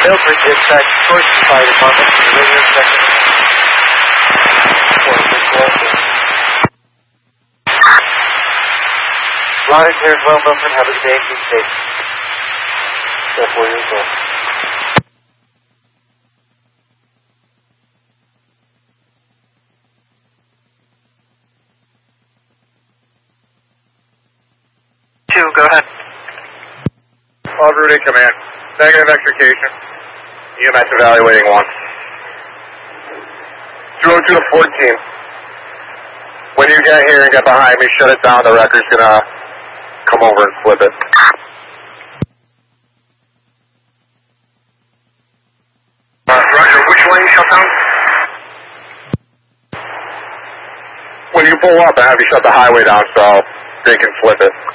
Milford dispatch towards the fire department for the radio section. Ronnie's here as well, Milford. Have a good day. Keep safe. That's where you're going. Go ahead. All Rudy, command. Negative extrication. EMS evaluating 1. 202 to 14. When you get here and get behind me, shut it down. The record's gonna come over and flip it. Roger, which lane shut down? When you pull up, I have you shut the highway down so they can flip it.